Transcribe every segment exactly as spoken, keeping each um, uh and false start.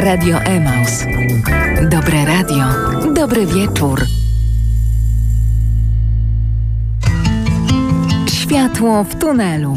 Radio Emaus. Dobre radio, dobry wieczór. Światło w tunelu.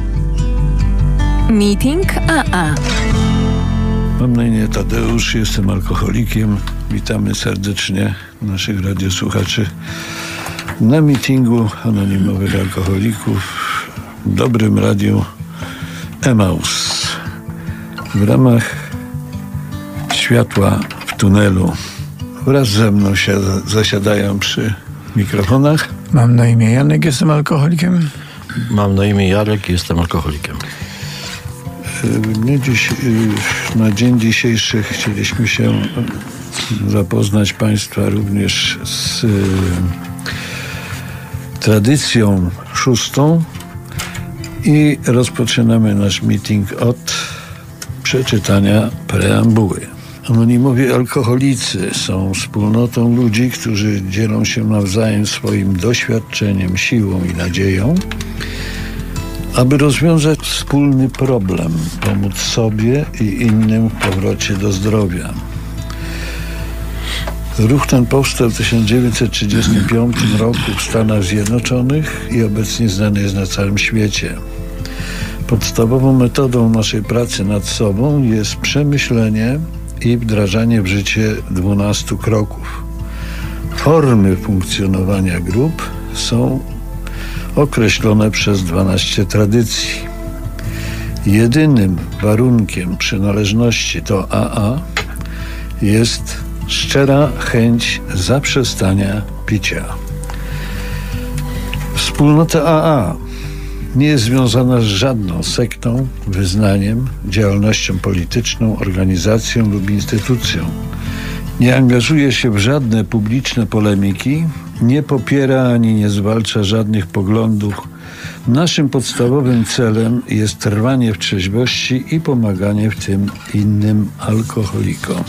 Meeting A A. Mam na imię Tadeusz, jestem alkoholikiem. Witamy serdecznie naszych radiosłuchaczy na meetingu anonimowych alkoholików w dobrym radiu Emaus. W ramach Światła w tunelu wraz ze mną się zasiadają przy mikrofonach. Mam na imię Janek, jestem alkoholikiem. Mam na imię Jarek, jestem alkoholikiem. Nie dziś, na dzień dzisiejszy chcieliśmy się zapoznać Państwa również z tradycją szóstą i rozpoczynamy nasz meeting od przeczytania preambuły. Anonimowi alkoholicy są wspólnotą ludzi, którzy dzielą się nawzajem swoim doświadczeniem, siłą i nadzieją, aby rozwiązać wspólny problem, pomóc sobie i innym w powrocie do zdrowia. Ruch ten powstał w tysiąc dziewięćset trzydziestym piątym roku w Stanach Zjednoczonych i obecnie znany jest na całym świecie. Podstawową metodą naszej pracy nad sobą jest przemyślenie i wdrażanie w życie dwunastu kroków. Formy funkcjonowania grup są określone przez dwanaście tradycji. Jedynym warunkiem przynależności do A A jest szczera chęć zaprzestania picia. Wspólnota A A nie jest związana z żadną sektą, wyznaniem, działalnością polityczną, organizacją lub instytucją. Nie angażuje się w żadne publiczne polemiki, nie popiera ani nie zwalcza żadnych poglądów. Naszym podstawowym celem jest trwanie w trzeźwości i pomaganie w tym innym alkoholikom.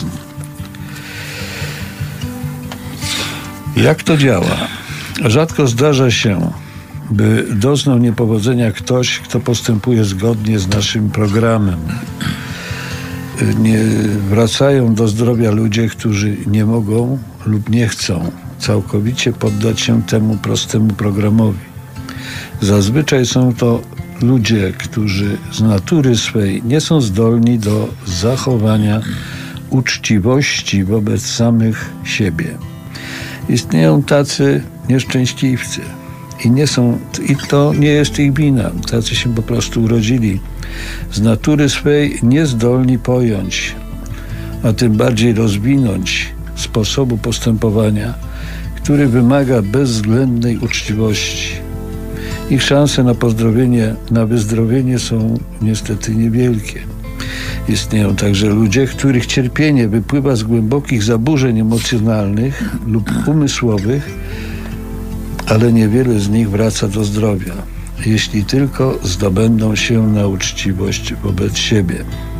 Jak to działa? Rzadko zdarza się, by doznał niepowodzenia ktoś, kto postępuje zgodnie z naszym programem. Nie wracają do zdrowia ludzie, którzy nie mogą lub nie chcą całkowicie poddać się temu prostemu programowi. Zazwyczaj są to ludzie, którzy z natury swej nie są zdolni do zachowania uczciwości wobec samych siebie. Istnieją tacy nieszczęśliwcy i nie są, i to nie jest ich wina. Tacy się po prostu urodzili z natury swej niezdolni pojąć, a tym bardziej rozwinąć sposobu postępowania, który wymaga bezwzględnej uczciwości. Ich szanse na pozdrowienie, na wyzdrowienie są niestety niewielkie. Istnieją także ludzie, których cierpienie wypływa z głębokich zaburzeń emocjonalnych lub umysłowych, ale niewiele z nich wraca do zdrowia, jeśli tylko zdobędą się na uczciwość wobec siebie.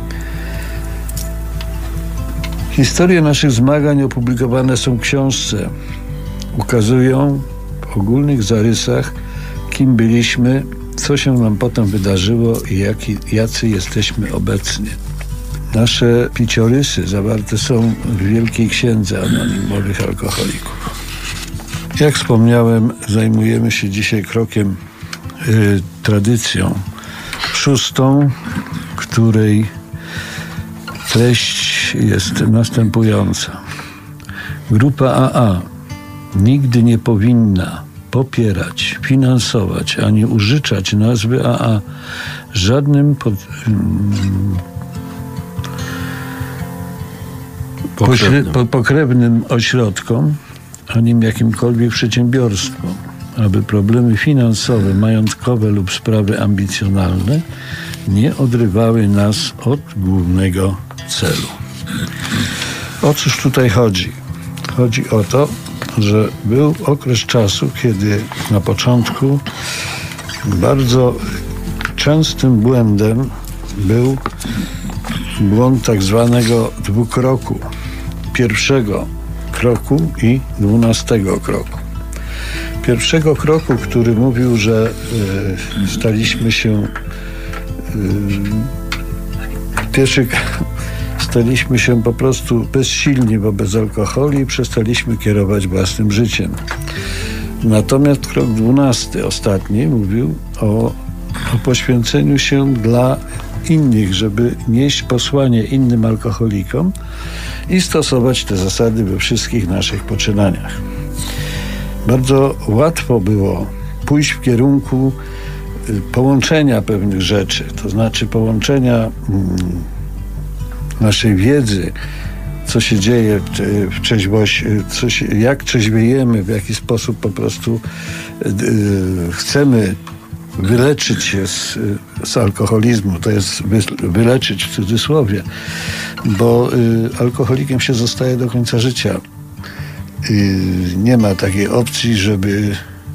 Historie naszych zmagań opublikowane są w książce. Ukazują w ogólnych zarysach, kim byliśmy, co się nam potem wydarzyło i jaki, jacy jesteśmy obecnie. Nasze piciorysy zawarte są w Wielkiej Księdze Anonimowych Alkoholików. Jak wspomniałem, zajmujemy się dzisiaj krokiem, y, tradycją szóstą, której treść jest następująca. Grupa A A nigdy nie powinna popierać, finansować ani użyczać nazwy A A żadnym pod, um, pokrewnym. Pośre, pokrewnym ośrodkom ani jakimkolwiek przedsiębiorstwom, aby problemy finansowe, majątkowe lub sprawy ambicjonalne nie odrywały nas od głównego celu. O cóż tutaj chodzi? Chodzi o to, że był okres czasu, kiedy na początku bardzo częstym błędem był błąd tak zwanego dwukroku. Pierwszego kroku i dwunastego kroku. Pierwszego kroku, który mówił, że y, staliśmy się y, pierwszy staliśmy się po prostu bezsilni wobec alkoholu i przestaliśmy kierować własnym życiem. Natomiast krok dwunasty, ostatni, mówił o, o poświęceniu się dla innych, żeby nieść posłanie innym alkoholikom i stosować te zasady we wszystkich naszych poczynaniach. Bardzo łatwo było pójść w kierunku połączenia pewnych rzeczy, to znaczy połączenia mm, naszej wiedzy, co się dzieje w trzeźwości, co się, jak trzeźwiejemy, w jaki sposób po prostu yy, chcemy wyleczyć się z, z alkoholizmu, to jest wy, wyleczyć w cudzysłowie, bo yy, alkoholikiem się zostaje do końca życia. Yy, nie ma takiej opcji, żeby yy,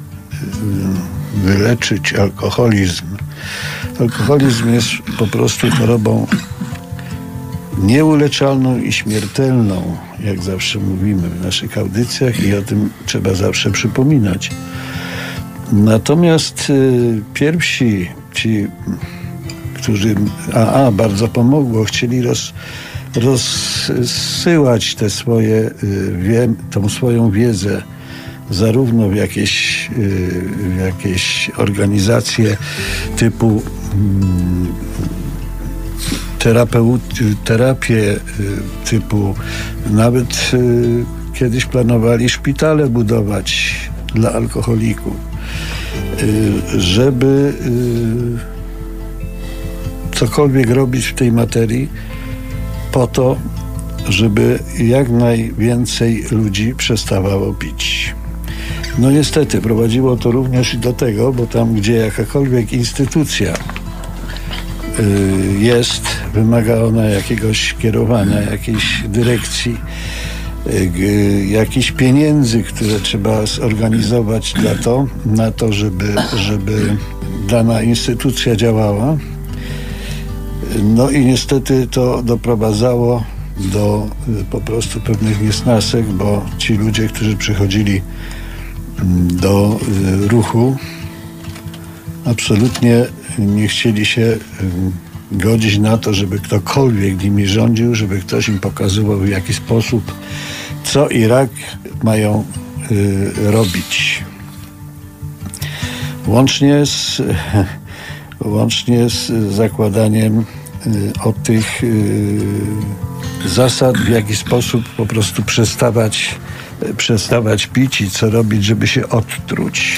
wyleczyć alkoholizm. Alkoholizm jest po prostu chorobą nieuleczalną i śmiertelną, jak zawsze mówimy w naszych audycjach i o tym trzeba zawsze przypominać. Natomiast y, pierwsi, ci, którzy A A bardzo pomogło, chcieli roz, rozsyłać te swoje, y, wie, tą swoją wiedzę zarówno w jakieś, y, w jakieś organizacje typu y, Terapeut, terapię typu, nawet y, kiedyś planowali szpitale budować dla alkoholików, y, żeby y, cokolwiek robić w tej materii po to, żeby jak najwięcej ludzi przestawało pić. No niestety prowadziło to również i do tego, bo tam, gdzie jakakolwiek instytucja jest, wymaga ona jakiegoś kierowania, jakiejś dyrekcji, jakichś pieniędzy, które trzeba zorganizować dla to, na to, żeby, żeby dana instytucja działała. No i niestety to doprowadzało do po prostu pewnych niesnasek, bo ci ludzie, którzy przychodzili do ruchu, absolutnie nie chcieli się godzić na to, żeby ktokolwiek nimi rządził, żeby ktoś im pokazywał, w jaki sposób, co i jak mają y, robić. Łącznie z, łącznie z zakładaniem y, od tych y, zasad, w jaki sposób po prostu przestawać, y, przestawać pić i co robić, żeby się odtruć.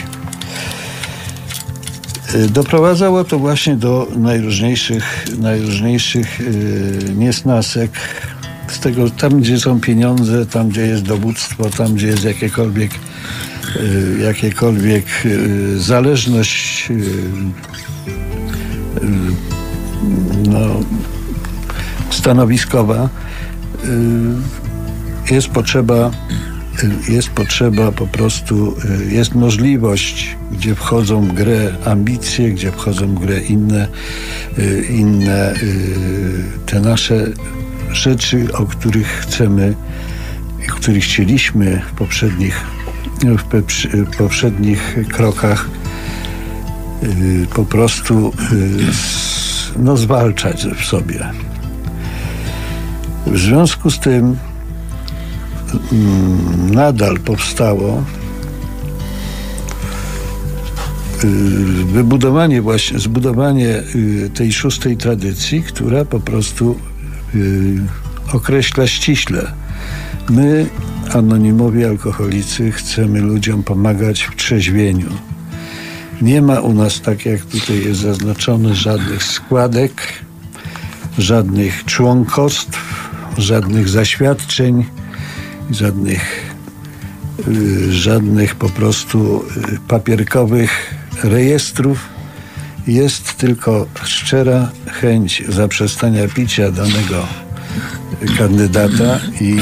Doprowadzało to właśnie do najróżniejszych, najróżniejszych yy, niesnasek. Z tego, tam gdzie są pieniądze, tam gdzie jest dowództwo, tam gdzie jest jakiekolwiek, yy, jakiekolwiek yy, zależność yy, yy, no, stanowiskowa, yy, jest potrzeba jest potrzeba po prostu, jest możliwość, gdzie wchodzą w grę ambicje, gdzie wchodzą w grę inne, inne te nasze rzeczy, o których chcemy, których chcieliśmy w poprzednich, w poprzednich krokach po prostu no, zwalczać w sobie. W związku z tym nadal powstało wybudowanie właśnie, zbudowanie tej szóstej tradycji, która po prostu określa ściśle: my, anonimowi alkoholicy, chcemy ludziom pomagać w trzeźwieniu. Nie ma u nas, tak jak tutaj jest zaznaczone, żadnych składek, żadnych członkostw, żadnych zaświadczeń, żadnych, y, żadnych po prostu y, papierkowych rejestrów. Jest tylko szczera chęć zaprzestania picia danego kandydata i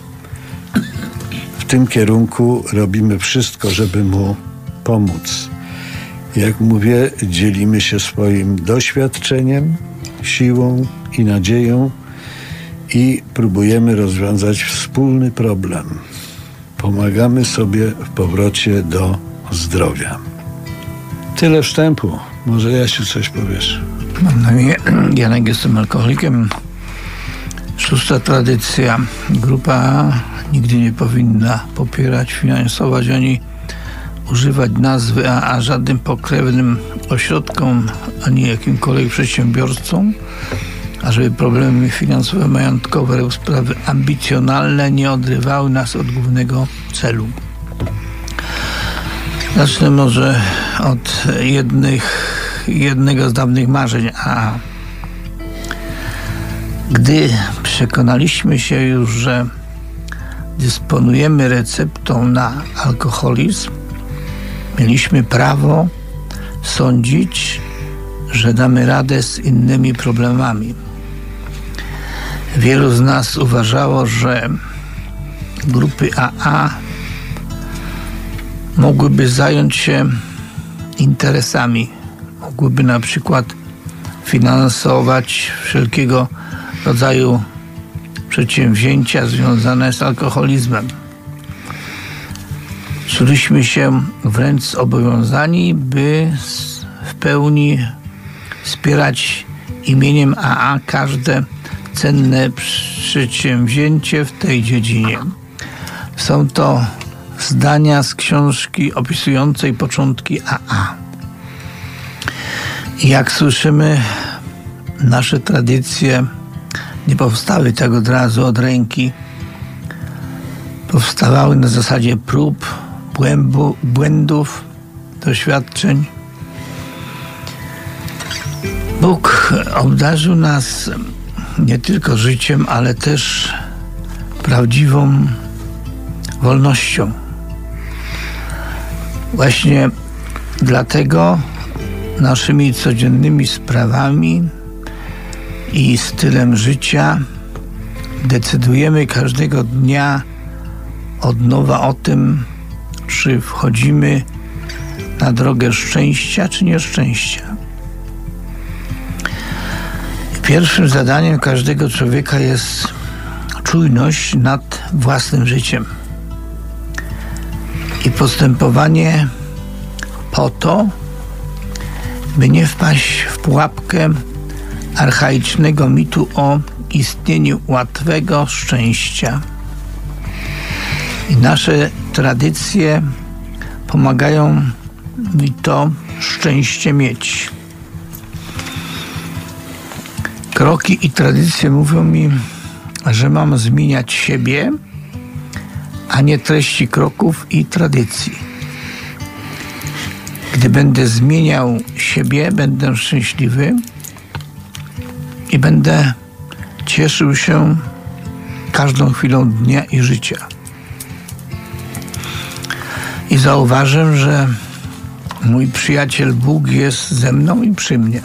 w tym kierunku robimy wszystko, żeby mu pomóc. Jak mówię, dzielimy się swoim doświadczeniem, siłą i nadzieją i próbujemy rozwiązać wspólny problem. Pomagamy sobie w powrocie do zdrowia. Tyle wstępu. Może Jasiu coś powiesz? Mam na imię Janek, jestem alkoholikiem. Szósta tradycja. Grupa A nigdy nie powinna popierać, finansować ani używać nazwy A A żadnym pokrewnym ośrodkom, ani jakimkolwiek przedsiębiorcom, ażeby problemy finansowe, majątkowe lub sprawy ambicjonalne nie odrywały nas od głównego celu. Zacznę może od jednych, jednego z dawnych marzeń A A. Gdy przekonaliśmy się już, że dysponujemy receptą na alkoholizm, mieliśmy prawo sądzić, że damy radę z innymi problemami. Wielu z nas uważało, że grupy A A mogłyby zająć się interesami, mogłyby na przykład finansować wszelkiego rodzaju przedsięwzięcia związane z alkoholizmem. Czuliśmy się wręcz zobowiązani, by w pełni wspierać imieniem A A każde cenne przedsięwzięcie w tej dziedzinie. Są to zdania z książki opisującej początki A A. I jak słyszymy, nasze tradycje nie powstały tak od razu od ręki. Powstawały na zasadzie prób, błębu, błędów, doświadczeń. Bóg obdarzył nas nie tylko życiem, ale też prawdziwą wolnością. Właśnie dlatego naszymi codziennymi sprawami i stylem życia decydujemy każdego dnia od nowa o tym, czy wchodzimy na drogę szczęścia, czy nieszczęścia. Pierwszym zadaniem każdego człowieka jest czujność nad własnym życiem i postępowanie po to, by nie wpaść w pułapkę archaicznego mitu o istnieniu łatwego szczęścia. I nasze tradycje pomagają mi to szczęście mieć. Kroki i tradycje mówią mi, że mam zmieniać siebie, a nie treści kroków i tradycji. Gdy będę zmieniał siebie, będę szczęśliwy i będę cieszył się każdą chwilą dnia i życia. I zauważę, że mój przyjaciel Bóg jest ze mną i przy mnie.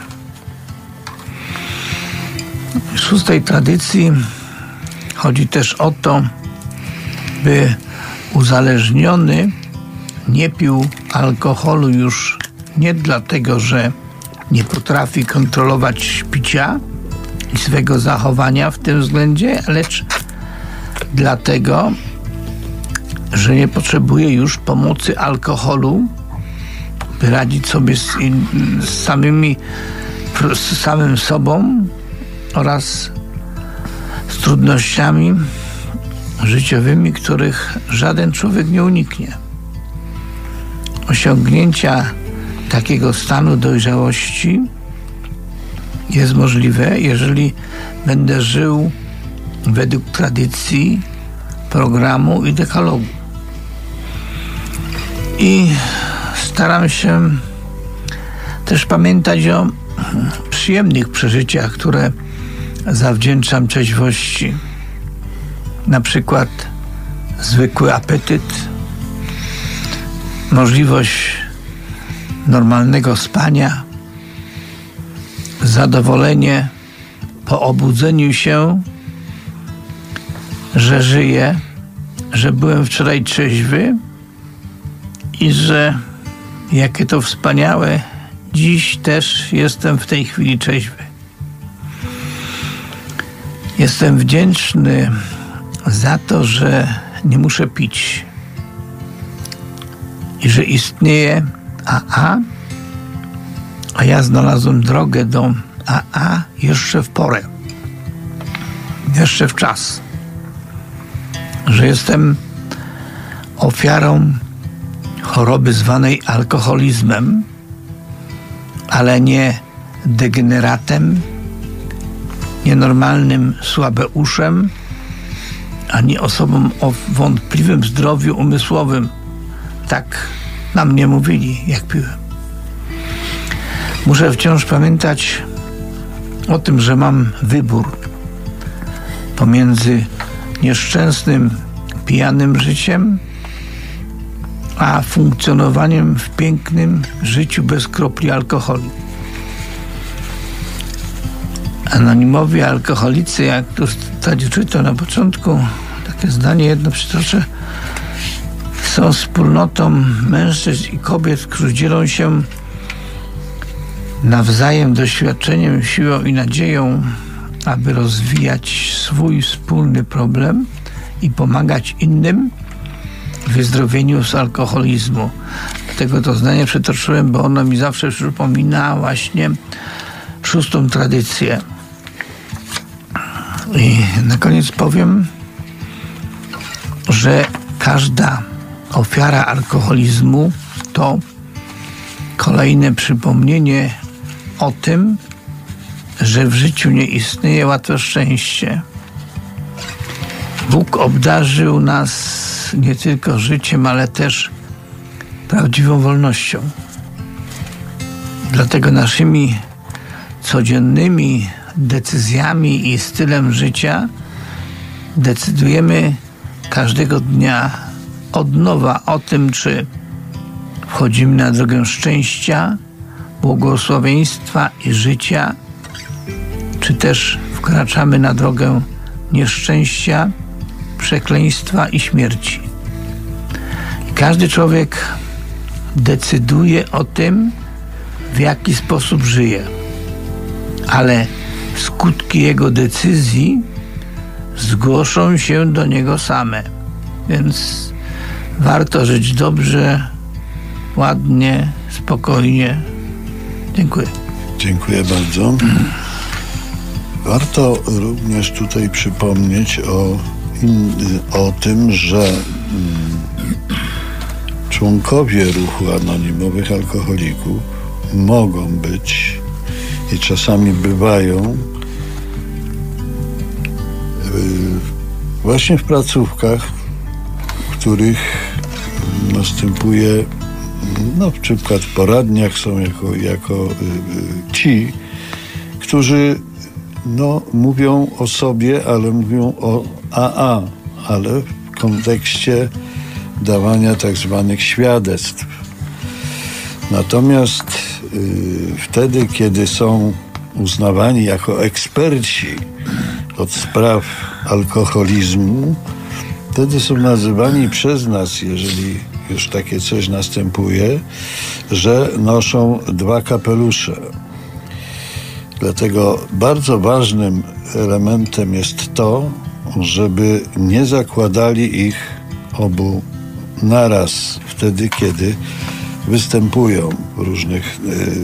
W szóstej tradycji chodzi też o to, by uzależniony nie pił alkoholu już nie dlatego, że nie potrafi kontrolować picia i swego zachowania w tym względzie, lecz dlatego, że nie potrzebuje już pomocy alkoholu, by radzić sobie z, in, z samymi, z samym sobą oraz z trudnościami życiowymi, których żaden człowiek nie uniknie. Osiągnięcia takiego stanu dojrzałości jest możliwe, jeżeli będę żył według tradycji, programu i dekalogu. I staram się też pamiętać o przyjemnych przeżyciach, które zawdzięczam trzeźwości. Na przykład zwykły apetyt, możliwość normalnego spania, zadowolenie po obudzeniu się, że żyję, że byłem wczoraj trzeźwy i że jakie to wspaniałe, dziś też jestem w tej chwili trzeźwy. Jestem wdzięczny za to, że nie muszę pić i że istnieje A A, a ja znalazłem drogę do A A jeszcze w porę. jeszcze w czas, że jestem ofiarą choroby zwanej alkoholizmem, ale nie degeneratem, nienormalnym słabeuszem, ani osobą o wątpliwym zdrowiu umysłowym. Tak na mnie mówili, jak piłem. Muszę wciąż pamiętać o tym, że mam wybór pomiędzy nieszczęsnym, pijanym życiem, a funkcjonowaniem w pięknym życiu bez kropli alkoholu. Anonimowi alkoholicy, jak tu czytam na początku, takie zdanie jedno przytoczę, są wspólnotą mężczyzn i kobiet, którzy dzielą się nawzajem doświadczeniem, siłą i nadzieją, aby rozwijać swój wspólny problem i pomagać innym w wyzdrowieniu z alkoholizmu. Dlatego to zdanie przytoczyłem, bo ono mi zawsze przypomina właśnie szóstą tradycję. I na koniec powiem, że każda ofiara alkoholizmu to kolejne przypomnienie o tym, że w życiu nie istnieje łatwe szczęście. Bóg obdarzył nas nie tylko życiem, ale też prawdziwą wolnością. Dlatego naszymi codziennymi decyzjami i stylem życia decydujemy każdego dnia od nowa o tym, czy wchodzimy na drogę szczęścia, błogosławieństwa i życia, czy też wkraczamy na drogę nieszczęścia, przekleństwa i śmierci. I każdy człowiek decyduje o tym, w jaki sposób żyje. Ale skutki jego decyzji zgłoszą się do niego same. Więc warto żyć dobrze, ładnie, spokojnie. Dziękuję. Dziękuję bardzo. Warto również tutaj przypomnieć o, in, o tym, że mm, członkowie ruchu anonimowych alkoholików mogą być i czasami bywają yy, właśnie w placówkach, w których następuje, no w przykład w poradniach są jako, jako yy, ci, którzy no, mówią o sobie, ale mówią o A A, ale w kontekście dawania tak zwanych świadectw. Natomiast yy, wtedy, kiedy są uznawani jako eksperci od spraw alkoholizmu, wtedy są nazywani przez nas, jeżeli już takie coś następuje, że noszą dwa kapelusze. Dlatego bardzo ważnym elementem jest to, żeby nie zakładali ich obu naraz, wtedy, kiedy występują w różnych,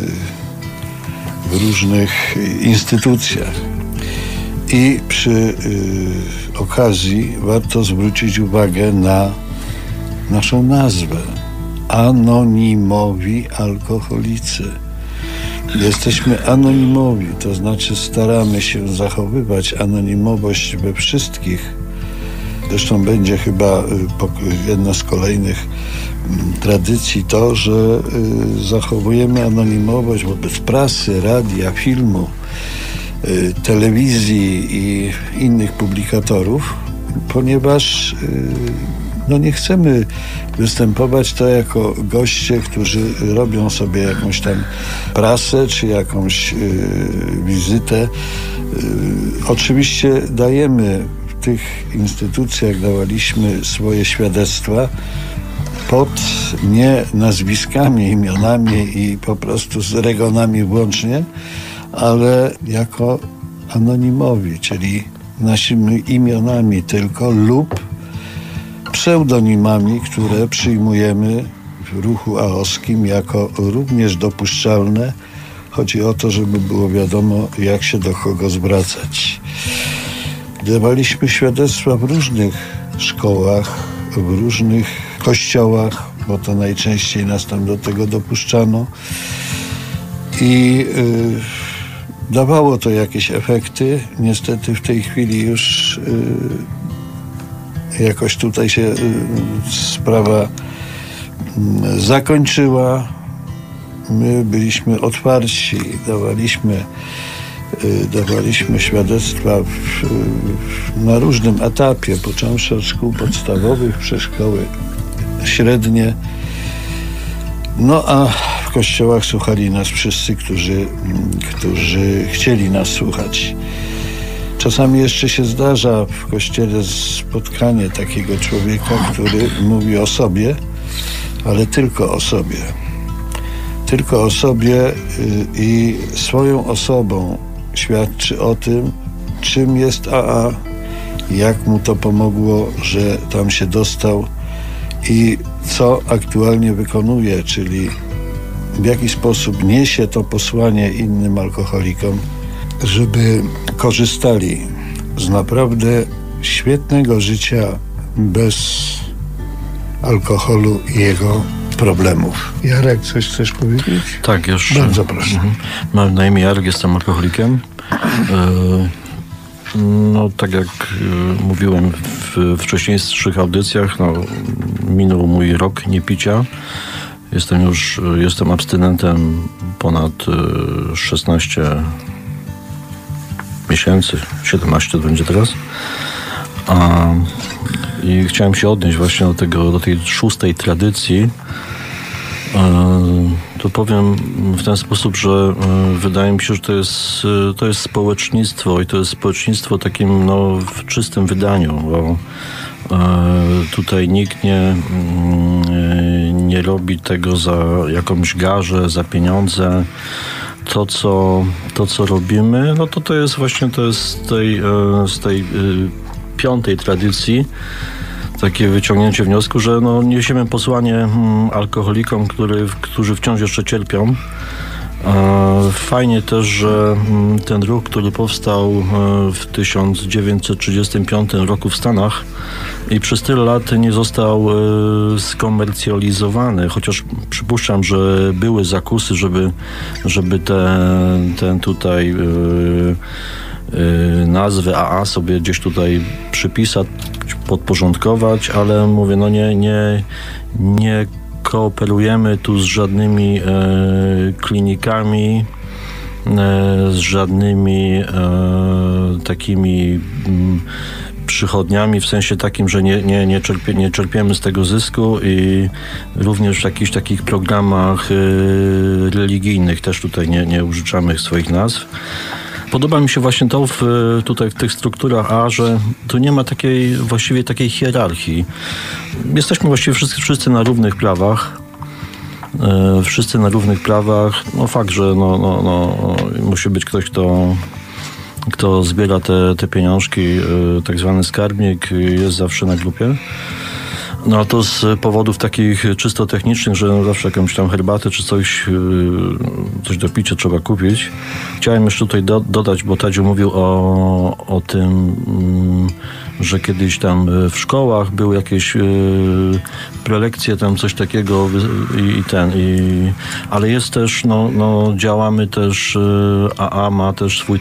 w różnych instytucjach. I przy okazji warto zwrócić uwagę na naszą nazwę. Anonimowi alkoholicy. Jesteśmy anonimowi, to znaczy staramy się zachowywać anonimowość we wszystkich. Zresztą będzie chyba jedna z kolejnych tradycji to, że zachowujemy anonimowość wobec prasy, radia, filmu, telewizji i innych publikatorów, ponieważ no nie chcemy występować to jako goście, którzy robią sobie jakąś tam prasę czy jakąś yy, wizytę. Yy, oczywiście dajemy w tych instytucjach, dawaliśmy swoje świadectwa pod nie nazwiskami, imionami i po prostu z regonami włącznie, ale jako anonimowi, czyli naszymi imionami tylko lub pseudonimami, które przyjmujemy w ruchu aoskim jako również dopuszczalne. Chodzi o to, żeby było wiadomo, jak się do kogo zwracać. Dawaliśmy świadectwa w różnych szkołach, w różnych kościołach, bo to najczęściej nas tam do tego dopuszczano. I y, dawało to jakieś efekty. Niestety w tej chwili już y, jakoś tutaj się y, sprawa y, zakończyła. My byliśmy otwarci, dawaliśmy, y, dawaliśmy świadectwa w, w, na różnym etapie, począwszy od szkół podstawowych, przez szkoły średnie. No a w kościołach słuchali nas wszyscy, którzy, którzy chcieli nas słuchać. Czasami jeszcze się zdarza w kościele spotkanie takiego człowieka, który mówi o sobie, ale tylko o sobie. Tylko o sobie i swoją osobą świadczy o tym, czym jest A A, jak mu to pomogło, że tam się dostał i co aktualnie wykonuje, czyli w jaki sposób niesie to posłanie innym alkoholikom, żeby korzystali z naprawdę świetnego życia bez alkoholu i jego problemów. Jarek, coś chcesz powiedzieć? Tak, już. Bardzo proszę. Mhm. Mam na imię Jarek, jestem alkoholikiem. No, tak jak mówiłem w wcześniejszych audycjach, no, minął mój rok niepicia. Jestem już, jestem abstynentem ponad szesnaście miesięcy, siedemnaście to będzie teraz. A, i chciałem się odnieść właśnie do tego, do tej szóstej tradycji. To powiem w ten sposób, że wydaje mi się, że to jest, to jest społecznictwo i to jest społecznictwo takim, no, w czystym wydaniu, bo tutaj nikt nie, nie robi tego za jakąś garzę, za pieniądze. To, co, to, co robimy, no to to jest właśnie to jest z tej, z tej piątej tradycji takie wyciągnięcie wniosku, że no, niesiemy posłanie mm, alkoholikom, który, którzy wciąż jeszcze cierpią. E, fajnie też, że mm, ten ruch, który powstał e, w tysiąc dziewięćset trzydziestym piątym roku w Stanach i przez tyle lat nie został e, skomercjalizowany, chociaż przypuszczam, że były zakusy, żeby, żeby ten, ten tutaj e, nazwy A A sobie gdzieś tutaj przypisać, podporządkować, ale mówię, no nie, nie, nie kooperujemy tu z żadnymi e, klinikami, e, z żadnymi e, takimi m, przychodniami, w sensie takim, że nie, nie, nie, czerpie, nie czerpiemy z tego zysku i również w jakichś takich programach e, religijnych też tutaj nie, nie użyczamy swoich nazw. Podoba mi się właśnie to w, tutaj w tych strukturach A, że tu nie ma takiej, właściwie takiej hierarchii. Jesteśmy właściwie wszyscy, wszyscy na równych prawach. E, wszyscy na równych prawach. No fakt, że no, no, no, musi być ktoś, kto, kto zbiera te, te pieniążki, e, tak zwany skarbnik, jest zawsze na grupie. No a to z powodów takich czysto technicznych, że no zawsze jakąś tam herbatę czy coś, coś do picia trzeba kupić. Chciałem jeszcze tutaj do, dodać, bo Tadziu mówił o, o tym, że kiedyś tam w szkołach były jakieś prelekcje, tam coś takiego i, i ten, i, ale jest też, no, no działamy też, A A ma też swój